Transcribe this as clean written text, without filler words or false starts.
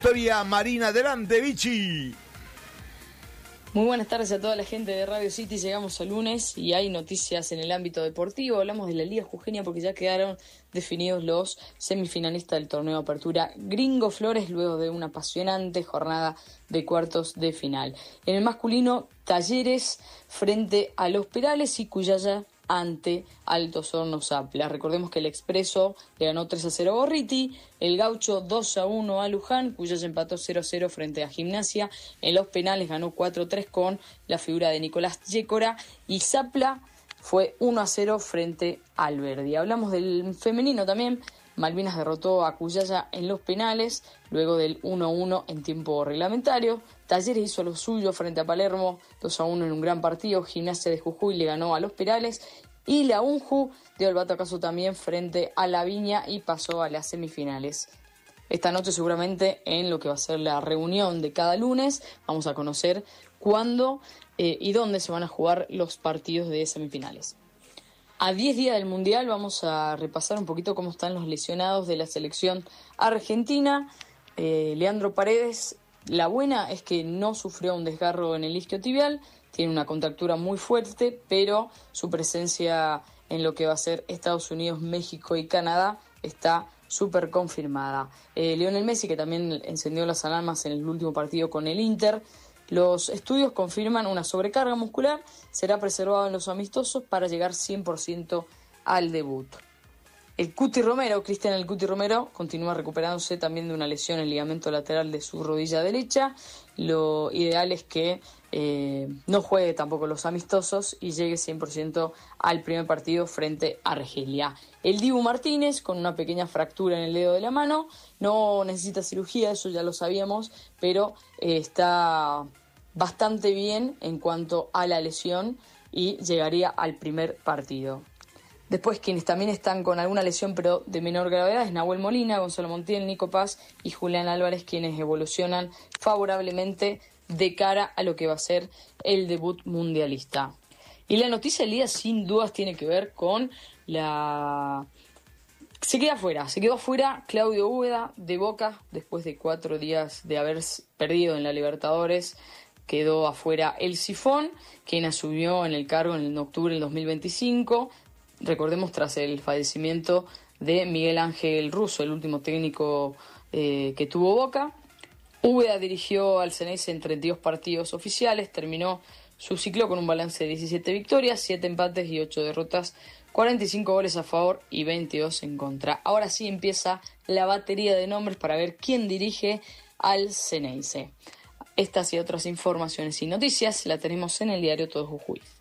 Victoria Marina, adelante, Vichy. Muy buenas tardes a toda la gente de Radio City. Llegamos al lunes y hay noticias en el ámbito deportivo. Hablamos de la Liga Jujeña porque ya quedaron definidos los semifinalistas del torneo de apertura Gringo Flores luego de una apasionante jornada de cuartos de final. En el masculino, Talleres frente a Los Perales y Cuyaya ante Altos Hornos Apla. Recordemos que el Expreso le ganó 3-0 a Gorriti, el Gaucho 2-1 a Luján, Cuyaya empató 0-0 frente a Gimnasia, en los penales ganó 4-3 con la figura de Nicolás Yécora y Zapla fue 1-0 frente al Verdi. Hablamos del femenino también. Malvinas derrotó a Cuyaya en los penales, luego del 1-1 en tiempo reglamentario. Talleres hizo lo suyo frente a Palermo, 2-1 en un gran partido. Gimnasia de Jujuy le ganó a Los Perales. Y la UNJU dio el batacazo también frente a La Viña y pasó a las semifinales. Esta noche seguramente en lo que va a ser la reunión de cada lunes vamos a conocer cuándo y dónde se van a jugar los partidos de semifinales. A 10 días del Mundial vamos a repasar un poquito cómo están los lesionados de la selección argentina. Leandro Paredes, la buena es que no sufrió un desgarro en el isquiotibial, tiene una contractura muy fuerte, pero su presencia en lo que va a ser Estados Unidos, México y Canadá está súper confirmada. Lionel Messi, que también encendió las alarmas en el último partido con el Inter. Los estudios confirman una sobrecarga muscular, será preservado en los amistosos para llegar 100% al debut. El Cuti Romero, Cristian el Cuti Romero, continúa recuperándose también de una lesión en el ligamento lateral de su rodilla derecha. Lo ideal es que no juegue tampoco los amistosos y llegue 100% al primer partido frente a Argelia. El Dibu Martínez, con una pequeña fractura en el dedo de la mano, no necesita cirugía, eso ya lo sabíamos, pero está bastante bien en cuanto a la lesión y llegaría al primer partido. Después, quienes también están con alguna lesión pero de menor gravedad es Nahuel Molina, Gonzalo Montiel, Nico Paz y Julián Álvarez, quienes evolucionan favorablemente de cara a lo que va a ser el debut mundialista. Y la noticia del día sin dudas tiene que ver con Se quedó afuera Claudio Úbeda de Boca después de 4 días de haber perdido en la Libertadores. Quedó afuera el Sifón, quien asumió en el cargo en octubre del 2025. Recordemos, tras el fallecimiento de Miguel Ángel Russo, el último técnico que tuvo Boca. Úbeda dirigió al Ceneice en 32 partidos oficiales, terminó su ciclo con un balance de 17 victorias, 7 empates y 8 derrotas, 45 goles a favor y 22 en contra. Ahora sí empieza la batería de nombres para ver quién dirige al Ceneice. Estas y otras informaciones y noticias la tenemos en el diario Todo Jujuy.